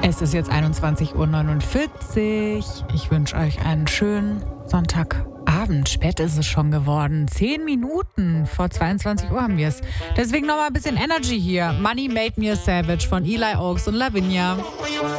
Es ist jetzt 21:49 Uhr. Ich wünsche euch einen schönen Sonntagabend. Spät ist es schon geworden. 10 Minuten vor 22 Uhr haben wir es. Deswegen nochmal ein bisschen Energy hier. Money Made Me a Savage von Eli Oaks und Lavinia.